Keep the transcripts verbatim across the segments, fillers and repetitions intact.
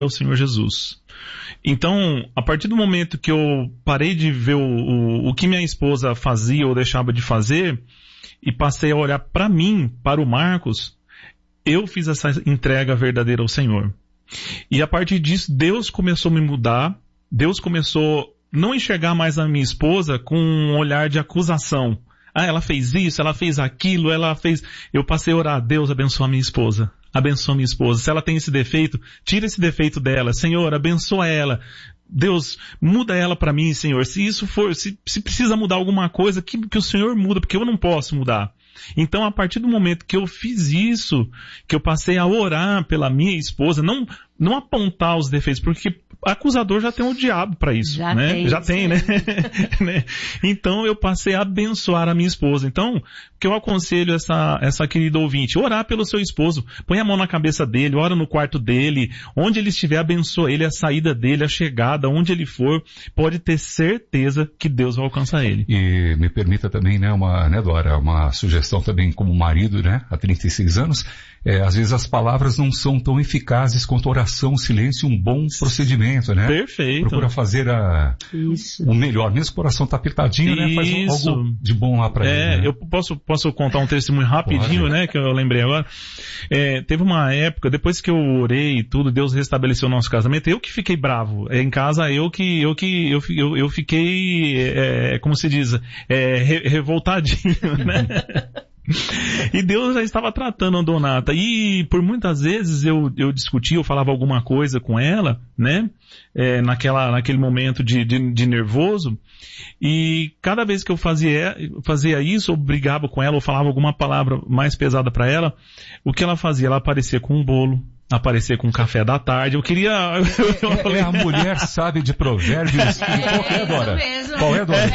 o Senhor Jesus. Então, a partir do momento que eu parei de ver o, o, o que minha esposa fazia ou deixava de fazer, e passei a olhar para mim, para o Marcos, eu fiz essa entrega verdadeira ao Senhor. E a partir disso, Deus começou a me mudar, Deus começou a não enxergar mais a minha esposa com um olhar de acusação. Ah, ela fez isso, ela fez aquilo, ela fez... Eu passei a orar, Deus abençoa a minha esposa. Abençoa minha esposa. Se ela tem esse defeito, tira esse defeito dela. Senhor, abençoa ela. Deus, muda ela para mim, Senhor. Se isso for, se, se precisa mudar alguma coisa, que, que o Senhor muda, porque eu não posso mudar. Então, a partir do momento que eu fiz isso, que eu passei a orar pela minha esposa, não, não apontar os defeitos, porque acusador já tem o diabo para isso, já né? Tem, já tem, né? né? Então eu passei a abençoar a minha esposa. Então, o que eu aconselho essa, essa querida ouvinte, orar pelo seu esposo, põe a mão na cabeça dele, ora no quarto dele, onde ele estiver, abençoa ele, a saída dele, a chegada, onde ele for, pode ter certeza que Deus vai alcançar ele. E me permita também, né, uma, né, Dora, uma sugestão também como marido, né, há trinta e seis anos, é, às vezes as palavras não são tão eficazes quanto a oração, o silêncio, um bom procedimento, né? Perfeito. Procura fazer a, Isso. o melhor, mesmo que o coração tá apertadinho, né? Faz Isso. algo de bom lá pra é, ele. Né? Eu posso, posso contar um testemunho rapidinho, Pode. né, que eu lembrei agora. É, teve uma época, depois que eu orei e tudo, Deus restabeleceu o nosso casamento, eu que fiquei bravo. É, em casa, eu que, eu que, eu, eu, eu fiquei, é, como se diz, é, re, revoltadinho, né? E Deus já estava tratando a Donata. E por muitas vezes eu, eu discutia, eu falava alguma coisa com ela, né? É, naquela, naquele momento de, de, de nervoso. E cada vez que eu fazia, fazia isso, eu brigava com ela, ou falava alguma palavra mais pesada para ela, o que ela fazia? Ela aparecia com um bolo, aparecer com um café da tarde. Eu queria... É, é a mulher sabe de provérbios. Qual é, Dora? Qual é, Dora?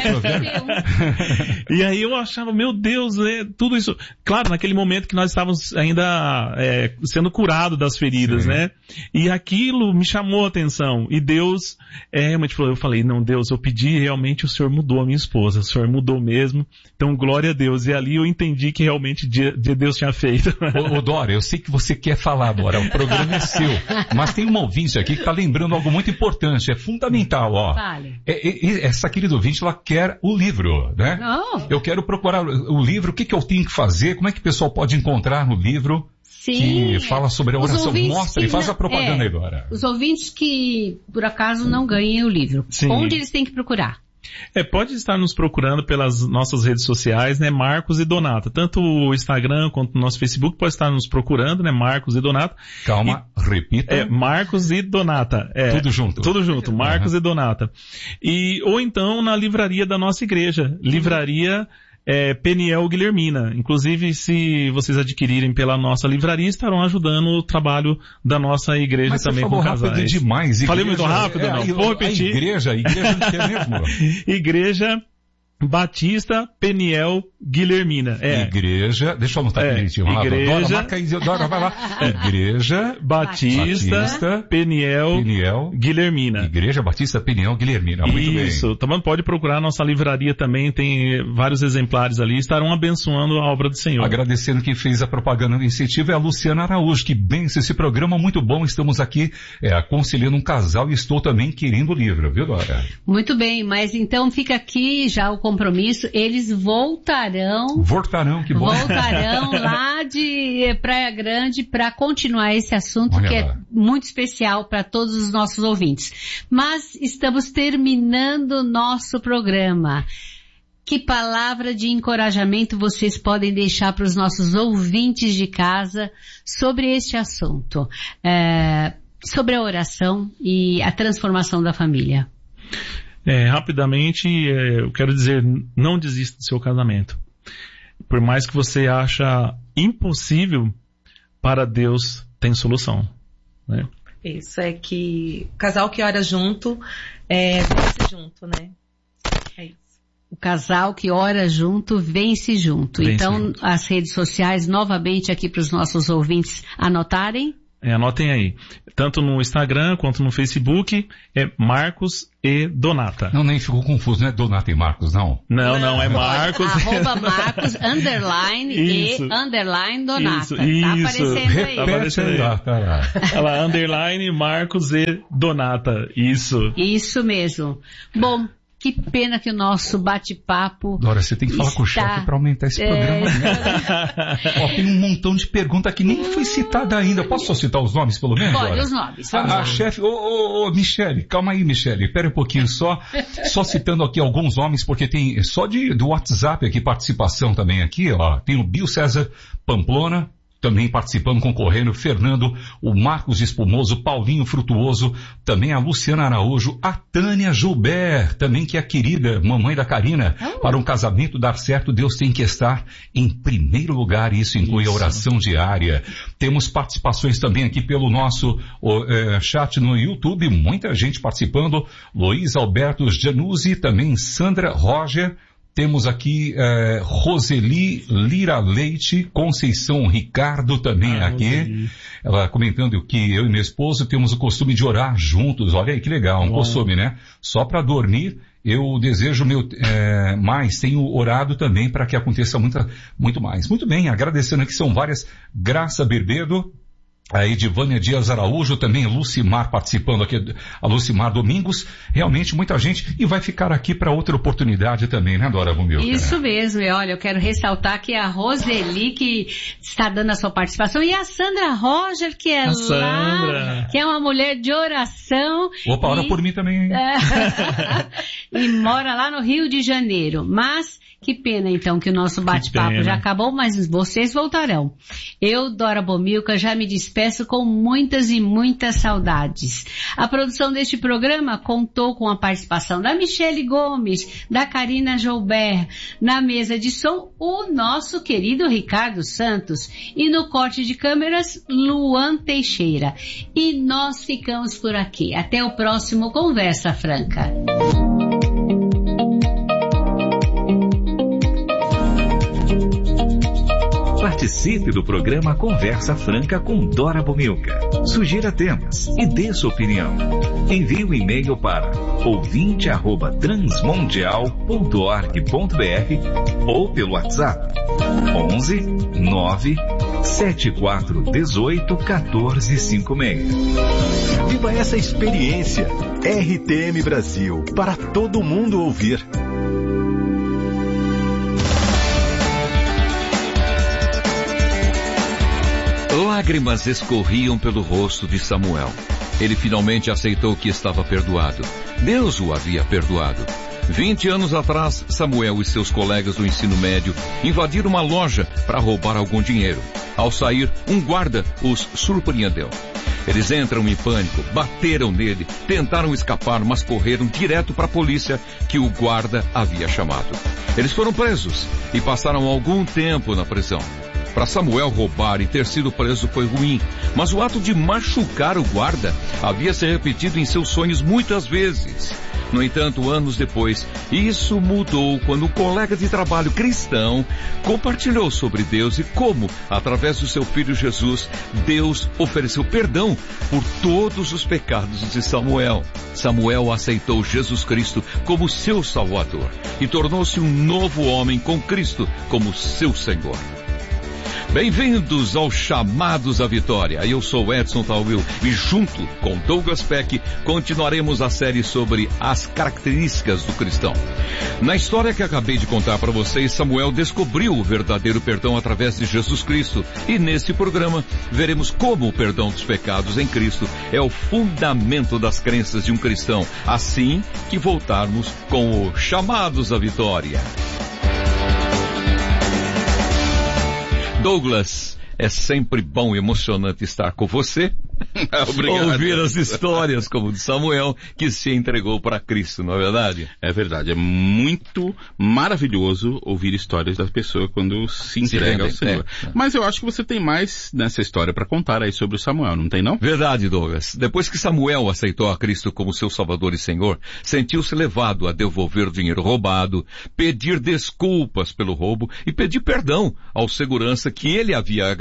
É. E aí eu achava, meu Deus, é, tudo isso... Claro, naquele momento que nós estávamos ainda é, sendo curados das feridas, Sim. né? E aquilo me chamou a atenção. E Deus é, realmente falou, eu falei, não, Deus, eu pedi, realmente o Senhor mudou a minha esposa. O Senhor mudou mesmo. Então, glória a Deus. E ali eu entendi que realmente Deus tinha feito. Ô, ô Dora, eu sei que você quer falar, Dora. O programa é seu. Mas tem uma ouvinte aqui que está lembrando algo muito importante. É fundamental, ó. Vale. É, é, essa querida ouvinte, ela quer o livro, né? Oh. Eu quero procurar o livro. O que, que eu tenho que fazer? Como é que o pessoal pode encontrar no livro? Sim. Que fala sobre a oração. Mostra e faz a propaganda é, aí, Dora. Os ouvintes que, por acaso, não ganhem o livro. Sim. Onde eles têm que procurar? É, pode estar nos procurando pelas nossas redes sociais, né, Marcos e Donata. Tanto o Instagram quanto o nosso Facebook pode estar nos procurando, né, Marcos e Donata. Calma, e, repita. É, Marcos e Donata. É, tudo junto. Tudo junto, Marcos uhum. e Donata. E, ou então na livraria da nossa igreja, livraria é, Peniel Guilhermina. Inclusive, se vocês adquirirem pela nossa livraria, estarão ajudando o trabalho da nossa igreja. Mas também com casais. Rápido demais. Igreja, Falei muito rápido, é, não? A, Vou repetir. A igreja, a igreja não quer mesmo. Igreja Batista Peniel Guilhermina. É. Igreja, deixa eu anotar é. direitinho. Igreja, Dora, marca aí, Dora, vai lá. Igreja Batista, Batista Peniel, Peniel Guilhermina. Igreja Batista Peniel Guilhermina. Muito Isso. bem. Isso. Também pode procurar a nossa livraria também, tem vários exemplares ali, estarão abençoando a obra do Senhor. Agradecendo quem fez a propaganda do incentivo é a Luciana Araújo, que benção esse programa muito bom. Estamos aqui é, aconselhando um casal e estou também querendo o livro, viu, Dora? Muito bem, mas então fica aqui já o compromisso, eles voltarão. Voltarão, que bom. Voltarão lá de Praia Grande para continuar esse assunto Olha que lá. é muito especial para todos os nossos ouvintes. Mas estamos terminando o nosso programa. Que palavra de encorajamento vocês podem deixar para os nossos ouvintes de casa sobre este assunto? É, sobre a oração e a transformação da família. É, rapidamente, é, eu quero dizer, não desista do seu casamento. Por mais que você acha impossível, para Deus tem solução, né? Isso, é que o casal que ora junto, é, vence junto, né? É isso. O casal que ora junto, vence junto. Vence então, junto. As redes sociais, novamente aqui para os nossos ouvintes anotarem. É, anotem aí. Tanto no Instagram quanto no Facebook, é Marcos e Donata. Não, nem ficou confuso, não é Donata e Marcos, não? Não, não, é Marcos. Arroba Marcos, underline Isso. e underline Donata. Isso, tá isso. aparecendo aí. Tá aparecendo aí. Ah, tá. Ela, underline Marcos e Donata. Isso. Isso mesmo. Bom, que pena que o nosso bate-papo... Dora, você tem que falar está... com o chefe para aumentar esse é... programa. Ó, tem um montão de perguntas que nem foi citada ainda. Posso só citar os nomes, pelo menos, Pode, Dora? os nomes. A, a chefe... Ô, ô, ô, Michele, calma aí, Michele. Espera um pouquinho só. Só citando aqui alguns nomes, porque tem só de, do WhatsApp aqui, participação também aqui, ó. Tem o Bill César Pamplona, também participando, concorrendo, Fernando, o Marcos Espumoso, Paulinho Frutuoso, também a Luciana Araújo, a Tânia Gilbert, também que é a querida mamãe da Karina. Oh. Para um casamento dar certo, Deus tem que estar em primeiro lugar, e isso inclui isso. A oração diária. Temos participações também aqui pelo nosso o, é, chat no YouTube, muita gente participando, Luiz Alberto Januzzi, também Sandra Roger, temos aqui eh, Roseli Lira Leite, Conceição Ricardo também ah, aqui. Roseli. Ela comentando que eu e meu esposo temos o costume de orar juntos. Olha aí que legal, um Bom. costume, né? Só para dormir, eu desejo meu eh, mais, tenho orado também para que aconteça muita, muito mais. Muito bem, agradecendo aqui, são várias. Graça Berbedo, a Edivânia Dias Araújo, também Lucimar participando aqui, a Lucimar Domingos, realmente muita gente, e vai ficar aqui para outra oportunidade também, né, Dora Bumilca? Isso mesmo, e olha, eu quero ressaltar que a Roseli, que está dando a sua participação, e a Sandra Roger, que é a lá, Sandra. que é uma mulher de oração. Opa, e... ora por mim também. E mora lá no Rio de Janeiro, mas... Que pena, então, que o nosso bate-papo já acabou, mas vocês voltarão. Eu, Dora Bomilca, já me despeço com muitas e muitas saudades. A produção deste programa contou com a participação da Michele Gomes, da Karina Joubert, na mesa de som, o nosso querido Ricardo Santos, e no corte de câmeras, Luan Teixeira. E nós ficamos por aqui. Até o próximo Conversa Franca. Participe do programa Conversa Franca com Dora Bomilca. Sugira temas e dê sua opinião. Envie um e-mail para ouvinte arroba transmundial ponto org ponto br ou pelo WhatsApp onze nove sete quatro um oito um quatro cinco seis. Viva essa experiência. R T M Brasil, para todo mundo ouvir. Lágrimas escorriam pelo rosto de Samuel. Ele finalmente aceitou que estava perdoado. Deus o havia perdoado. Vinte anos atrás, Samuel e seus colegas do ensino médio invadiram uma loja para roubar algum dinheiro. Ao sair, um guarda os surpreendeu. Eles entram em pânico, bateram nele, tentaram escapar, mas correram direto para a polícia que o guarda havia chamado. Eles foram presos e passaram algum tempo na prisão. Para Samuel, roubar e ter sido preso foi ruim, mas o ato de machucar o guarda havia se repetido em seus sonhos muitas vezes. No entanto, anos depois, isso mudou quando um colega de trabalho cristão compartilhou sobre Deus e como, através do seu filho Jesus, Deus ofereceu perdão por todos os pecados de Samuel. Samuel aceitou Jesus Cristo como seu Salvador e tornou-se um novo homem com Cristo como seu Senhor. Bem-vindos aos Chamados à Vitória. Eu sou Edson Tawil e junto com Douglas Peck continuaremos a série sobre as características do cristão. Na história que acabei de contar para vocês, Samuel descobriu o verdadeiro perdão através de Jesus Cristo e nesse programa veremos como o perdão dos pecados em Cristo é o fundamento das crenças de um cristão, assim que voltarmos com o Chamados à Vitória. Douglas, é sempre bom e emocionante estar com você. Obrigado. Ouvir as histórias como de Samuel, que se entregou para Cristo, não é verdade? É verdade, é muito maravilhoso ouvir histórias das pessoas quando se entrega ao Senhor. É, é. Mas eu acho que você tem mais nessa história para contar aí sobre o Samuel, não tem não? Verdade, Douglas. Depois que Samuel aceitou a Cristo como seu Salvador e Senhor, sentiu-se levado a devolver o dinheiro roubado, pedir desculpas pelo roubo e pedir perdão ao segurança que ele havia agredido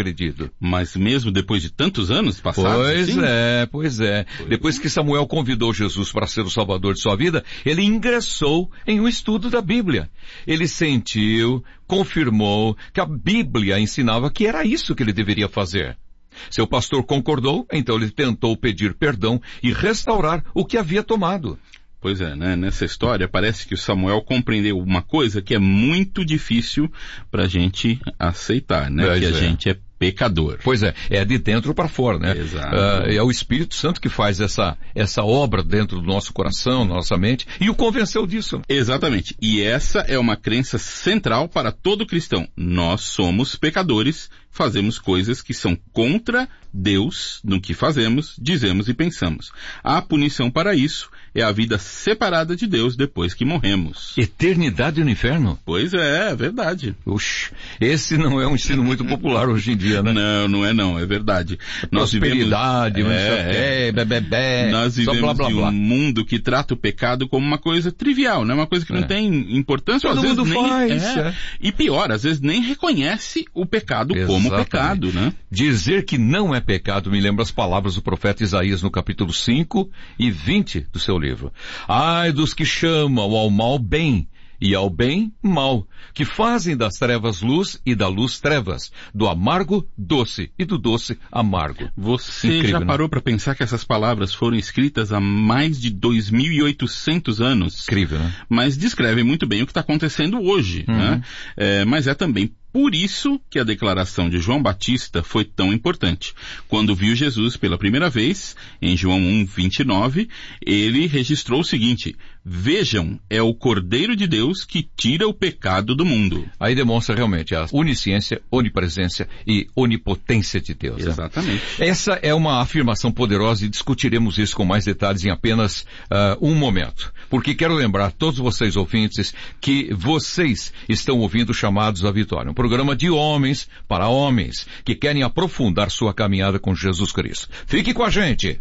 agredido. Mas mesmo depois de tantos anos passados? Pois assim? é, pois é. Pois depois é. que Samuel convidou Jesus para ser o salvador de sua vida, ele ingressou em um estudo da Bíblia. Ele sentiu, confirmou que a Bíblia ensinava que era isso que ele deveria fazer. Seu pastor concordou, então ele tentou pedir perdão e restaurar o que havia tomado. Pois é, né? Nessa história parece que o Samuel compreendeu uma coisa que é muito difícil pra gente aceitar, né? Pois que a é. gente é pecador. Pois é, é de dentro para fora, né? Exato. Uh, é o Espírito Santo que faz essa, essa obra dentro do nosso coração, nossa mente, e o convenceu disso. Exatamente. E essa é uma crença central para todo cristão. Nós somos pecadores, fazemos coisas que são contra Deus no que fazemos, dizemos e pensamos. A punição para isso é a vida separada de Deus depois que morremos. Eternidade no inferno? Pois é, é verdade. Oxe, esse não é um ensino muito popular hoje em dia, né? Não, não é não, é verdade. Nós Prosperidade, vivemos, é, é, bebê, nós vivemos blá, blá, blá. em um mundo que trata o pecado como uma coisa trivial, né? Uma coisa que é. não tem importância. Todo às mundo vezes faz. Nem, é. É. E pior, às vezes nem reconhece o pecado Exatamente. Como pecado, né? Dizer que não é pecado me lembra as palavras do profeta Isaías no capítulo cinco e vinte do seu livro. Ai dos que chamam ao mal bem, e ao bem, mal, que fazem das trevas luz e da luz trevas, do amargo doce e do doce amargo. Você Incrível, já né? parou para pensar que essas palavras foram escritas há mais de dois mil e oitocentos anos? Incrível, né? Mas descrevem muito bem o que está acontecendo hoje, uhum. né? É, mas é também por isso que a declaração de João Batista foi tão importante. Quando viu Jesus pela primeira vez, em João um, vinte e nove, ele registrou o seguinte: vejam, é o Cordeiro de Deus que tira o pecado do mundo. Aí demonstra realmente a onisciência, onipresença e onipotência de Deus. Exatamente. Né? Essa é uma afirmação poderosa e discutiremos isso com mais detalhes em apenas uh, um momento. Porque quero lembrar a todos vocês ouvintes que vocês estão ouvindo Chamados à Vitória. Um programa de homens para homens que querem aprofundar sua caminhada com Jesus Cristo. Fique com a gente!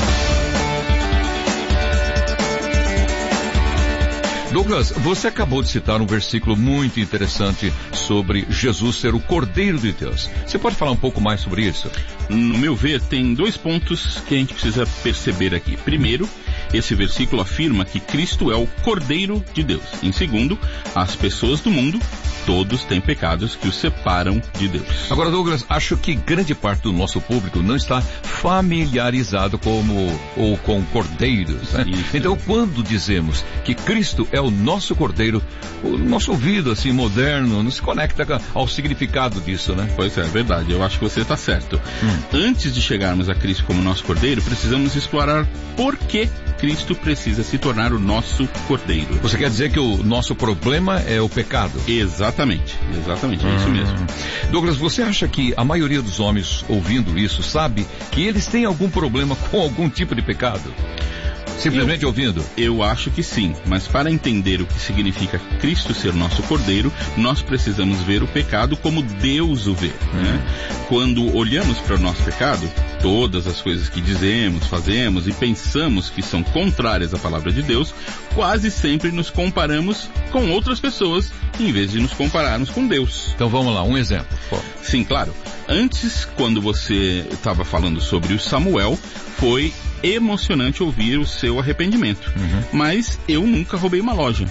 Douglas, você acabou de citar um versículo muito interessante sobre Jesus ser o Cordeiro de Deus. Você pode falar um pouco mais sobre isso? No meu ver, tem dois pontos que a gente precisa perceber aqui. Primeiro, esse versículo afirma que Cristo é o Cordeiro de Deus. Em segundo, as pessoas do mundo, todos têm pecados que os separam de Deus. Agora, Douglas, acho que grande parte do nosso público não está familiarizado como, ou com cordeiros, né? Isso. Então, quando dizemos que Cristo é o nosso Cordeiro, o nosso ouvido, assim, moderno, não se conecta ao significado disso, né? Pois é, é verdade. Eu acho que você está certo. Hum. Antes de chegarmos a Cristo como nosso Cordeiro, precisamos explorar por que Cristo precisa se tornar o nosso Cordeiro. Você quer dizer que o nosso problema é o pecado? Exatamente, exatamente, é isso hum. mesmo. Douglas, você acha que a maioria dos homens ouvindo isso sabe que eles têm algum problema com algum tipo de pecado? Simplesmente eu, ouvindo? Eu acho que sim, mas para entender o que significa Cristo ser nosso Cordeiro, nós precisamos ver o pecado como Deus o vê. Hum. Né? Quando olhamos para o nosso pecado, todas as coisas que dizemos, fazemos e pensamos que são contrárias à palavra de Deus, quase sempre nos comparamos com outras pessoas, em vez de nos compararmos com Deus. Então vamos lá, um exemplo. Pô. Sim, claro. Antes, quando você estava falando sobre o Samuel, foi emocionante ouvir o seu arrependimento. Uhum. Mas eu nunca roubei uma loja.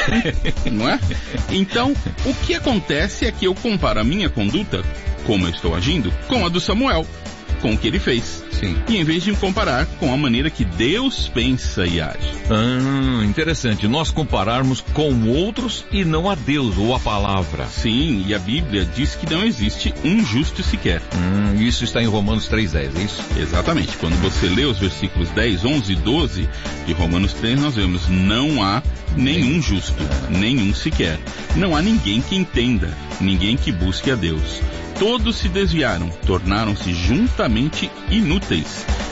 Não é? Então, o que acontece é que eu comparo a minha conduta, como eu estou agindo, com a do Samuel, com o que ele fez. Sim. E em vez de me comparar com a maneira que Deus pensa e age. Ah, interessante. Nós compararmos com outros e não a Deus ou a palavra. Sim, e a Bíblia diz que não existe um justo sequer. Hum, isso está em Romanos três, dez, é isso? Exatamente. Quando você lê os versículos dez, onze e doze de Romanos três, nós vemos: não há nenhum justo, nenhum sequer. Não há ninguém que entenda, ninguém que busque a Deus. Todos se desviaram, tornaram-se juntamente inúteis.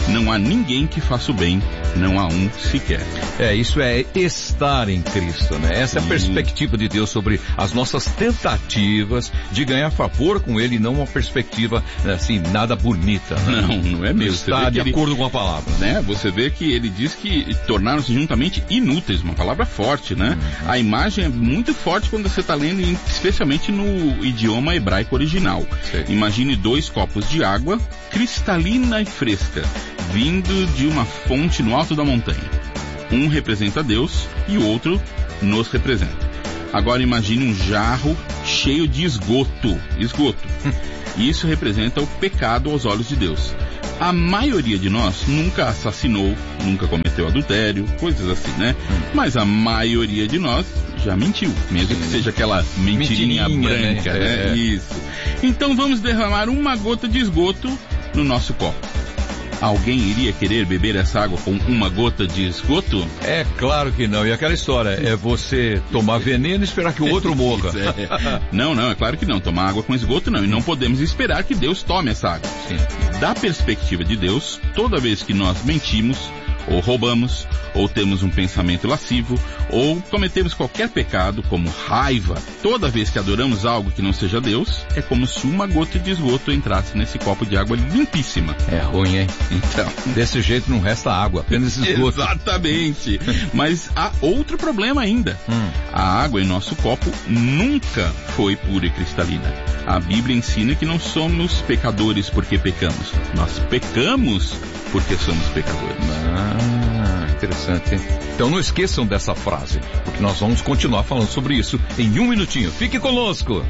Não há ninguém que faça o bem, não há um sequer. É, isso é estar em Cristo, né? Essa é a perspectiva de Deus sobre as nossas tentativas de ganhar favor com Ele, não uma perspectiva, assim, nada bonita. Né? Não, não é mesmo. Está de ele, acordo com a palavra. Né? Você vê que ele diz que tornaram-se juntamente inúteis, uma palavra forte, né? Uhum. A imagem é muito forte quando você está lendo, especialmente no idioma hebraico original. Sim. Imagine dois copos de água, cristalina e fresca, vindo de uma fonte no alto da montanha. Um representa Deus e o outro nos representa. Agora imagine um jarro cheio de esgoto. Esgoto. Isso representa o pecado aos olhos de Deus. A maioria de nós nunca assassinou, nunca cometeu adultério, coisas assim, né? Mas a maioria de nós já mentiu, mesmo que seja aquela mentirinha, mentirinha branca, né? né? É. Isso. Então vamos derramar uma gota de esgoto no nosso copo. Alguém iria querer beber essa água com uma gota de esgoto? É claro que não. E aquela história, é você tomar veneno e esperar que o outro morra. É. Não, não, é claro que não. Tomar água com esgoto não. E não podemos esperar que Deus tome essa água. Sim. Da perspectiva de Deus, toda vez que nós mentimos, ou roubamos, ou temos um pensamento lascivo, ou cometemos qualquer pecado, como raiva, toda vez que adoramos algo que não seja Deus, é como se uma gota de esgoto entrasse nesse copo de água limpíssima. É ruim, hein? Então, desse jeito não resta água, apenas esgoto. Exatamente. Mas há outro problema ainda. Hum. A água em nosso copo nunca foi pura e cristalina. A Bíblia ensina que não somos pecadores porque pecamos. Nós pecamos porque somos pecadores. Ah, interessante, hein? Então não esqueçam dessa frase, porque nós vamos continuar falando sobre isso em um minutinho. Fique conosco!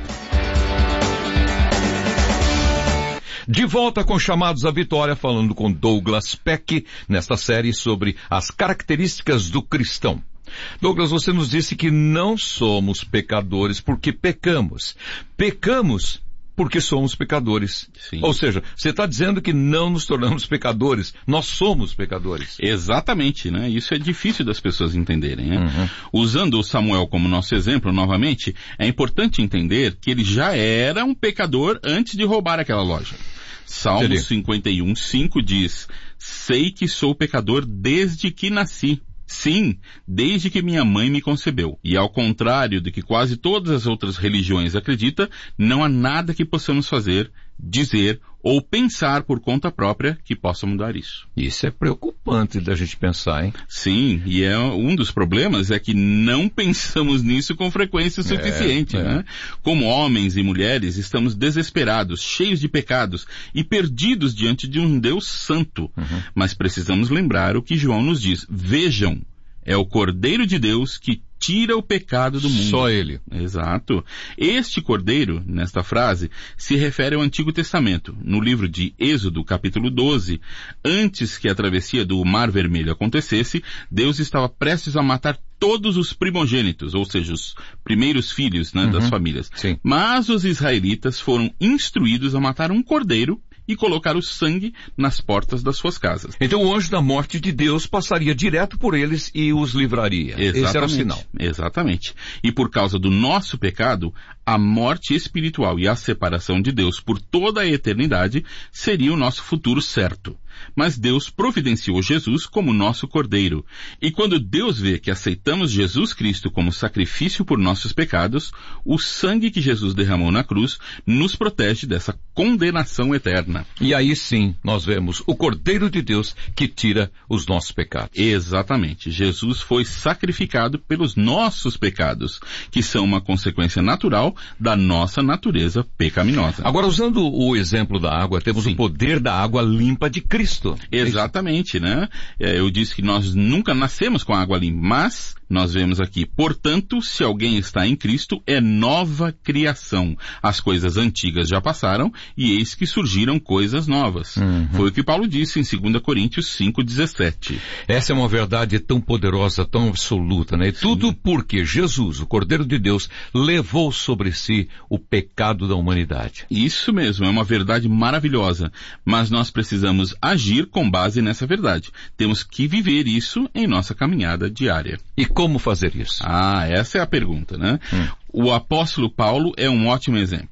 De volta com Chamados à Vitória, falando com Douglas Peck, nesta série sobre as características do cristão. Douglas, você nos disse que não somos pecadores porque pecamos. Pecamos porque somos pecadores. Sim. Ou seja, você está dizendo que não nos tornamos pecadores, nós somos pecadores. Exatamente, né? Isso é difícil das pessoas entenderem, né? Uhum. Usando o Samuel como nosso exemplo, novamente, é importante entender que ele já era um pecador antes de roubar aquela loja. Salmo cinquenta e um, cinco diz: sei que sou pecador desde que nasci. Sim, desde que minha mãe me concebeu. E ao contrário do que quase todas as outras religiões acreditam, não há nada que possamos fazer, dizer ou pensar por conta própria que possa mudar isso. Isso é preocupante da gente pensar, hein? Sim, e é um dos problemas é que não pensamos nisso com frequência suficiente, é, é. né? Como homens e mulheres, estamos desesperados, cheios de pecados e perdidos diante de um Deus santo. Uhum. Mas precisamos lembrar o que João nos diz. Vejam, é o Cordeiro de Deus que tira o pecado do mundo. Só ele. Exato. Este Cordeiro, nesta frase, se refere ao Antigo Testamento. No livro de Êxodo, capítulo doze, antes que a travessia do Mar Vermelho acontecesse, Deus estava prestes a matar todos os primogênitos, ou seja, os primeiros filhos, né, uhum. das famílias. Sim. Mas os israelitas foram instruídos a matar um cordeiro e colocar o sangue nas portas das suas casas. Então o anjo da morte de Deus passaria direto por eles e os livraria. Exatamente. Esse era o sinal. Exatamente. E por causa do nosso pecado, a morte espiritual e a separação de Deus por toda a eternidade seria o nosso futuro certo. Mas Deus providenciou Jesus como nosso Cordeiro. E quando Deus vê que aceitamos Jesus Cristo como sacrifício por nossos pecados, o sangue que Jesus derramou na cruz nos protege dessa condenação eterna. E aí sim, nós vemos o Cordeiro de Deus que tira os nossos pecados. Exatamente. Jesus foi sacrificado pelos nossos pecados, que são uma consequência natural da nossa natureza pecaminosa. Agora, usando o exemplo da água, temos sim. o poder da água limpa de Cristo. Exatamente, né? Eu disse que nós nunca nascemos com água limpa, mas nós vemos aqui, portanto, se alguém está em Cristo, é nova criação. As coisas antigas já passaram e eis que surgiram coisas novas. Uhum. Foi o que Paulo disse em dois Coríntios cinco, dezessete. Essa é uma verdade tão poderosa, tão absoluta, né? E tudo porque Jesus, o Cordeiro de Deus, levou sobre si o pecado da humanidade. Isso mesmo, é uma verdade maravilhosa, mas nós precisamos agir com base nessa verdade. Temos que viver isso em nossa caminhada diária. E como fazer isso? Ah, essa é a pergunta, né? Hum. O apóstolo Paulo é um ótimo exemplo.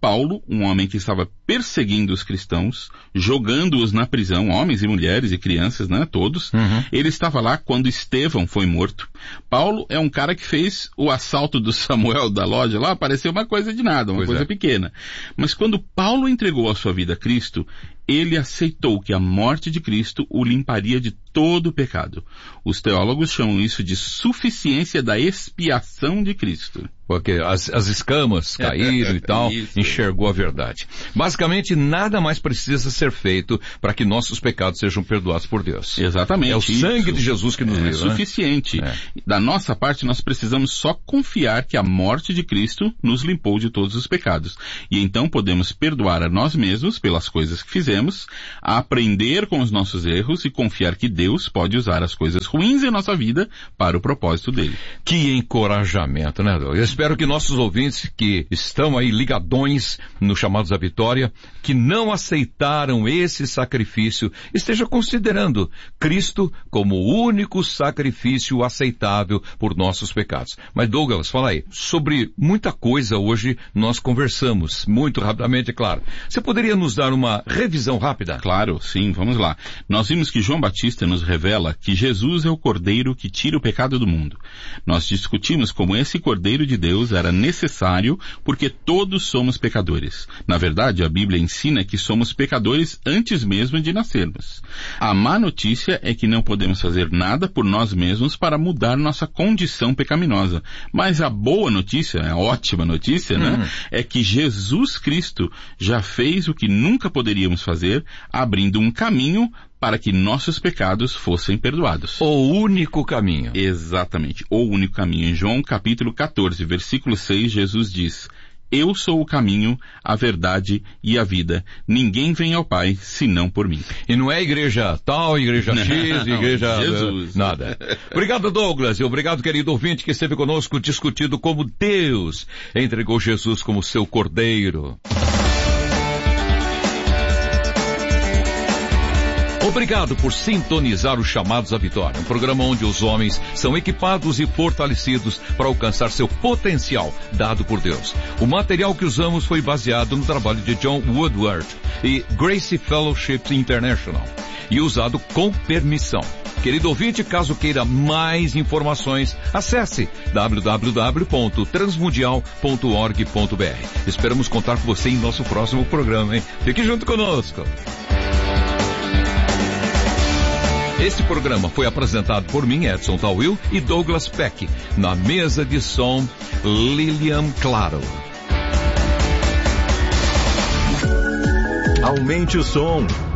Paulo, um homem que estava perseguindo os cristãos, jogando-os na prisão, homens e mulheres e crianças, né, todos. Uhum. Ele estava lá quando Estevão foi morto. Paulo é um cara que fez o assalto do Samuel da loja lá, pareceu uma coisa de nada, uma pois coisa é. pequena. Mas quando Paulo entregou a sua vida a Cristo, ele aceitou que a morte de Cristo o limparia de todo o pecado. Os teólogos chamam isso de suficiência da expiação de Cristo. Porque as, as escamas caíram e tal, isso. Enxergou a verdade. Basicamente, nada mais precisa ser feito para que nossos pecados sejam perdoados por Deus. Exatamente. É o sangue isso. de Jesus que nos livra. É suficiente. Né? É. Da nossa parte, nós precisamos só confiar que a morte de Cristo nos limpou de todos os pecados. E então podemos perdoar a nós mesmos pelas coisas que fizemos, aprender com os nossos erros e confiar que Deus pode usar as coisas ruins em nossa vida para o propósito dele. Que encorajamento, né, Douglas? Eu espero que nossos ouvintes que estão aí ligadões no Chamados à Vitória, que não aceitaram esse sacrifício, estejam considerando Cristo como o único sacrifício aceitável por nossos pecados. Mas Douglas, fala aí, sobre muita coisa hoje nós conversamos, muito rapidamente, é claro. Você poderia nos dar uma revisão rápida? Claro, sim, vamos lá. Nós vimos que João Batista nos revela que Jesus é o Cordeiro que tira o pecado do mundo. Nós discutimos como esse Cordeiro de Deus era necessário porque todos somos pecadores. Na verdade, a Bíblia ensina que somos pecadores antes mesmo de nascermos. A má notícia é que não podemos fazer nada por nós mesmos para mudar nossa condição pecaminosa. Mas a boa notícia, a ótima notícia, uhum. né, é que Jesus Cristo já fez o que nunca poderíamos fazer, abrindo um caminho para que nossos pecados fossem perdoados. O único caminho. Exatamente, o único caminho. Em João capítulo catorze, versículo seis, Jesus diz: Eu sou o caminho, a verdade e a vida. Ninguém vem ao Pai, senão por mim. E não é igreja tal, igreja X, não, igreja... Jesus. Nada. Obrigado, Douglas. E obrigado, querido ouvinte, que esteve conosco discutindo como Deus entregou Jesus como seu Cordeiro. Obrigado por sintonizar os Chamados à Vitória, um programa onde os homens são equipados e fortalecidos para alcançar seu potencial dado por Deus. O material que usamos foi baseado no trabalho de John Woodward e Grace Fellowship International e usado com permissão. Querido ouvinte, caso queira mais informações, acesse w w w ponto transmundial ponto org ponto b r. Esperamos contar com você em nosso próximo programa, hein? Fique junto conosco. Este programa foi apresentado por mim, Edson Tawil, e Douglas Peck. Na mesa de som, Lilian Claro. Aumente o som.